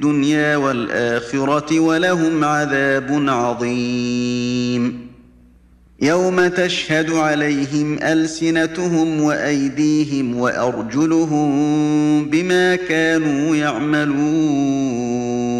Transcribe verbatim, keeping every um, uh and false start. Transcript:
الدنيا والآخرة ولهم عذاب عظيم يوم تشهد عليهم ألسنتهم وأيديهم وأرجلهم بما كانوا يعملون